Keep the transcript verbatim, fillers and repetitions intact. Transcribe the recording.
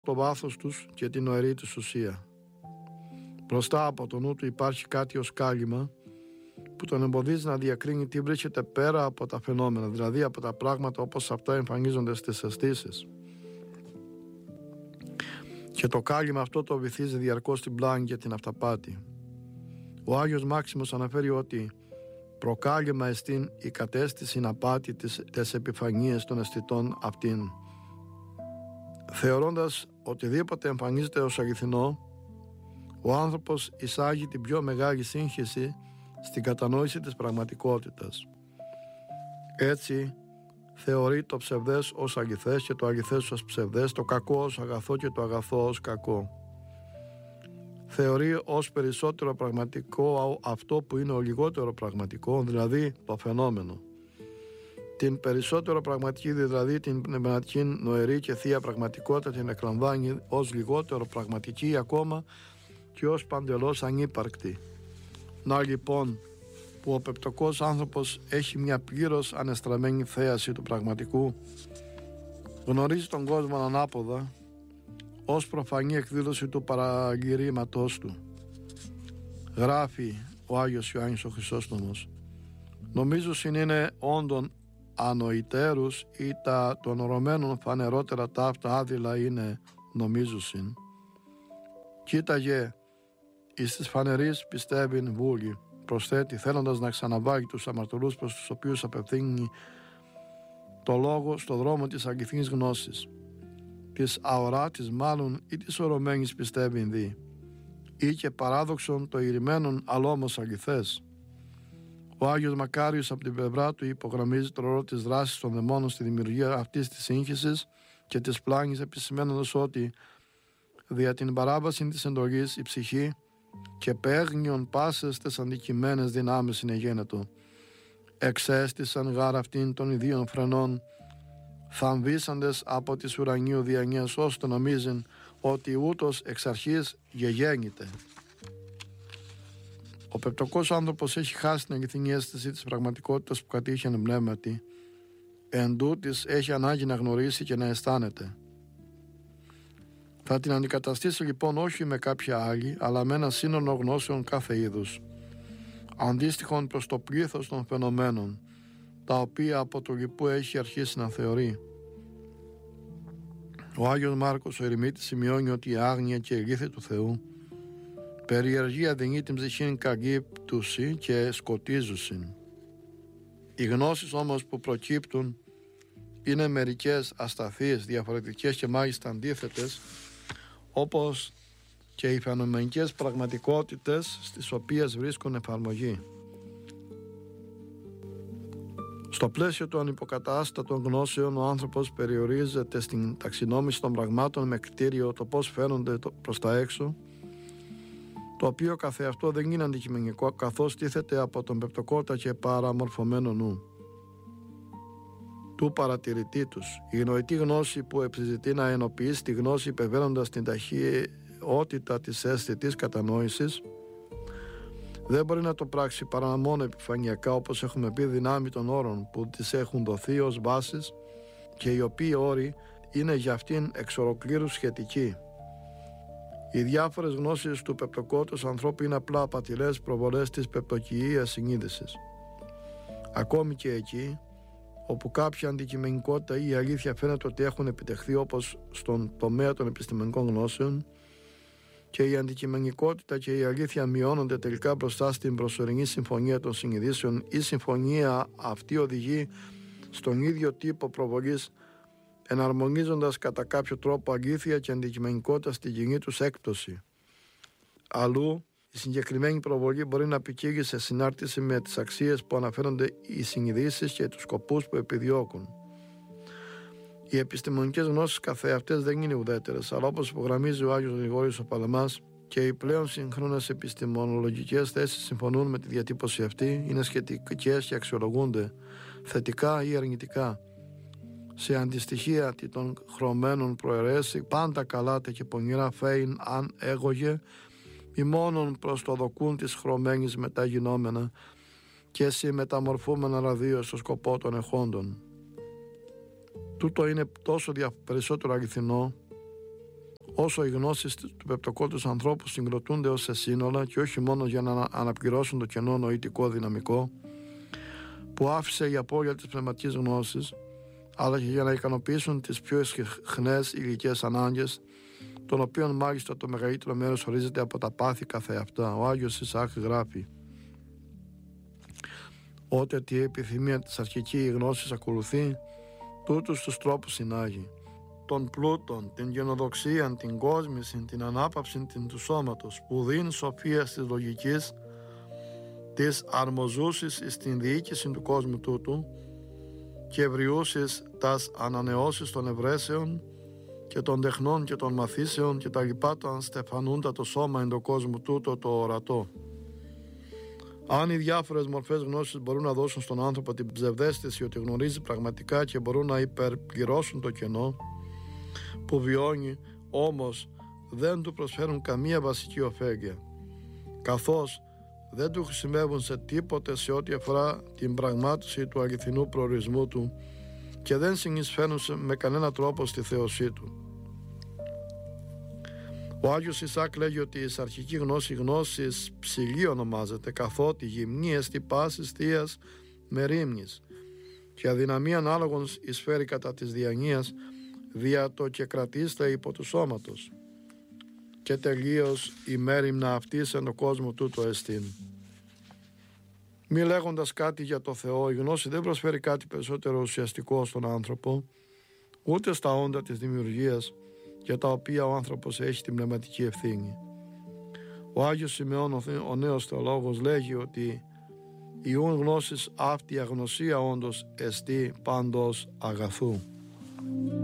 το βάθος τους και την νοερή τους ουσία. Μπροστά από το νου του υπάρχει κάτι ως κάλυμα που τον εμποδίζει να διακρίνει τι βρίσκεται πέρα από τα φαινόμενα, δηλαδή από τα πράγματα όπως αυτά εμφανίζονται στις αισθήσεις. Και το κάλυμα αυτό το βυθίζει διαρκώς την πλάνη και την αυταπάτη. Ο Άγιος Μάξιμος αναφέρει ότι προκάλυμα εστίν η κατέστηση απάτη της, της επιφανίας των αισθητών αυτήν. Θεωρώντας οτιδήποτε εμφανίζεται ως αληθινό, ο άνθρωπος εισάγει την πιο μεγάλη σύγχυση στην κατανόηση της πραγματικότητας. Έτσι θεωρεί το ψευδές ως αληθές και το αληθές ως ψευδές, το κακό ως αγαθό και το αγαθό ως κακό. Θεωρεί ως περισσότερο πραγματικό αυτό που είναι ο λιγότερο πραγματικό, δηλαδή το φαινόμενο. Την περισσότερο πραγματική, δηλαδή την πνευματική νοερή και θεία πραγματικότητα, την εκλαμβάνει ως λιγότερο πραγματική ακόμα και ως παντελώς ανύπαρκτη. Να λοιπόν που ο πεπτωκός άνθρωπος έχει μια πλήρως ανεστραμμένη θέαση του πραγματικού, γνωρίζει τον κόσμο ανάποδα ως προφανή εκδήλωση του παραγυρήματός του. Γράφει ο Άγιος Ιωάννης ο Χρυσόστομος: νομίζω είναι όντων ανοητέρους ή τα των ορωμένων φανερότερα ταύτα άδειλα είναι νομίζουσιν. Κοίταγε εις της φανερής πιστεύειν βούλη, προσθέτει θέλοντας να ξαναβάλει τους αμαρτωλούς προς τους οποίους απευθύνει το λόγο στο δρόμο της αληθινής γνώσης, της αοράτης μάλλον ή της ορωμένης πιστεύειν δι, ή και παράδοξον το ηρημένον αλόμως αληθές. Ο Άγιος Μακάριος από την πλευρά του υπογραμμίζει το ρόλο της δράσης των δαιμόνων στη δημιουργία αυτής της σύγχυσης και της πλάνης, επισημαίνοντας ότι δια την παράβαση της εντολής η ψυχή και παίγνιον πάσες τες αντικειμένες δυνάμεις συνεγένετο. Εξέστησαν γάρ αυτήν των ιδίων φρενών, θαμβήσαντες από τις ουρανίου διανιές, ώστε νομίζουν ότι ούτως εξ αρχής γεγέννηται. Ο πεπτωκός άνθρωπος έχει χάσει την αληθινή αίσθηση της πραγματικότητας που κατήχε εν πνεύματι. Εν τούτης έχει ανάγκη να γνωρίσει και να αισθάνεται. Θα την αντικαταστήσει λοιπόν όχι με κάποια άλλη, αλλά με ένα σύνολο γνώσεων κάθε είδους, αντίστοιχων προς το πλήθος των φαινομένων, τα οποία από το λοιπού έχει αρχίσει να θεωρεί. Ο Άγιος Μάρκος ο Ερημίτης σημειώνει ότι η άγνοια και η ηλίθεια του Θεού περιεργεί αδεινή την ψυχήν καγύπτουσι και σκοτίζουσιν. Οι γνώσεις όμως που προκύπτουν είναι μερικές ασταθείς, διαφορετικές και μάλιστα αντίθετες, όπως και οι φαινομενικές πραγματικότητες στις οποίες βρίσκουν εφαρμογή. Στο πλαίσιο των υποκατάστατων γνώσεων, ο άνθρωπος περιορίζεται στην ταξινόμηση των πραγμάτων με κριτήριο το πώς φαίνονται προς τα έξω, το οποίο καθεαυτό δεν είναι αντικειμενικό, καθώς τίθεται από τον πεπτωκότα και παραμορφωμένο νου του παρατηρητή τους. Η νοητή γνώση που επιζητεί να ενοποιήσει τη γνώση υπερβαίνοντας την ταχύτητα της αισθητής κατανόησης δεν μπορεί να το πράξει παρά μόνο επιφανειακά, όπως έχουμε πει, δυνάμει των όρων που της έχουν δοθεί ως βάσεις και οι οποίοι όροι είναι για αυτήν εξ ολοκλήρου σχετικοί. Οι διάφορες γνώσεις του πεπτωκότος ανθρώπου είναι απλά απατηλές προβολές της πεπτοκυείας συνείδησης. Ακόμη και εκεί όπου κάποια αντικειμενικότητα ή η αλήθεια φαίνεται ότι έχουν επιτευχθεί, όπως στον τομέα των επιστημονικών γνώσεων, και η αντικειμενικότητα και η αλήθεια μειώνονται τελικά μπροστά στην προσωρινή συμφωνία των συνειδήσεων, η συμφωνία αυτή οδηγεί στον ίδιο τύπο προβολής, εναρμονίζοντας κατά κάποιο τρόπο αλήθεια και αντικειμενικότητα στην κοινή τους έκπτωση. Αλλού η συγκεκριμένη προβολή μπορεί να ποικίλει σε συνάρτηση με τις αξίες που αναφέρονται οι συνειδήσεις και τους σκοπούς που επιδιώκουν. Οι επιστημονικές γνώσεις καθεαυτές δεν είναι ουδέτερες, αλλά όπως υπογραμμίζει ο Άγιος Γρηγόριος ο Παλαμάς, και οι πλέον σύγχρονες επιστημονολογικές θέσεις συμφωνούν με τη διατύπωση αυτή, είναι σχετικές και αξιολογούνται θετικά ή αρνητικά. Σε αντιστοιχεία των χρωμένων προαιρέσει πάντα καλάτε και πονηρά φέιν αν έγωγε ή μόνον προς το δοκούν της χρωμένης μεταγινόμενα και εσύ μεταμορφούμενα ραδίο στο σκοπό των εχόντων. Τούτο είναι τόσο δια, περισσότερο αληθινό όσο οι γνώσεις του πεπτοκόντους ανθρώπου συγκροτούνται ως σε σύνολα και όχι μόνο για να αναπληρώσουν το κενό νοητικό δυναμικό που άφησε η απώλεια της πνευματικής γνώσης, αλλά και για να ικανοποιήσουν τις πιο ισχνές υλικές ανάγκες, των οποίων μάλιστα το μεγαλύτερο μέρος ορίζεται από τα πάθη καθεαυτά. Ο Άγιος Ισαάκ γράφει: «Ότε τη επιθυμία της αρχική γνώσης ακολουθεί, τούτους τους τρόπους συνάγει, των πλούτων, την γενοδοξία, την κόσμηση, την ανάπαυση την του σώματος, σπουδήν σοφίας της λογικής, της αρμοζούσης στην διοίκηση του κόσμου τούτου και ευριούσης τας ανανεώσεις των ευρέσεων και των τεχνών και των μαθήσεων και τα λοιπά το αν στεφανούντα το σώμα εν το κόσμο τούτο το ορατό». Αν οι διάφορες μορφές γνώσης μπορούν να δώσουν στον άνθρωπο την ψευδαίσθηση ότι γνωρίζει πραγματικά και μπορούν να υπερπληρώσουν το κενό που βιώνει, όμως δεν του προσφέρουν καμία βασική ωφέλεια, καθώς δεν του χρησιμεύουν σε τίποτε σε ό,τι αφορά την πραγμάτωση του αληθινού προορισμού του και δεν συνεισφέρουν με κανένα τρόπο στη θεωσή του. Ο Άγιος Ισαάκ λέγει ότι η αρχική γνώση γνώσης ψηλή ονομάζεται, καθότι γυμνή εστι πάσης θείας μερίμνης και αδυναμία ανάλογον εισφέρει κατά της διανοίας δια το και κρατήστε υπό του σώματος και τελείως η μέριμνα αυτής εν το κόσμο τούτο εστίν. Μη λέγοντας κάτι για το Θεό, η γνώση δεν προσφέρει κάτι περισσότερο ουσιαστικό στον άνθρωπο, ούτε στα όντα της δημιουργίας για τα οποία ο άνθρωπος έχει την πνευματική ευθύνη. Ο Άγιος Σημεών, ο νέος θεολόγος, λέγει ότι η ούν γνώσης αυτή η αγνωσία όντως εστί πάντως αγαθού.